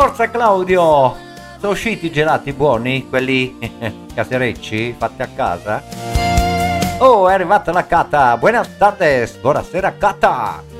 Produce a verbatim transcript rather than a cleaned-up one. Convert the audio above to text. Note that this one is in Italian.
Forza Claudio! Sono usciti i gelati buoni? Quelli caserecci, fatti a casa? Oh, è arrivata la Cata! Buenas tardes! Buonasera Cata!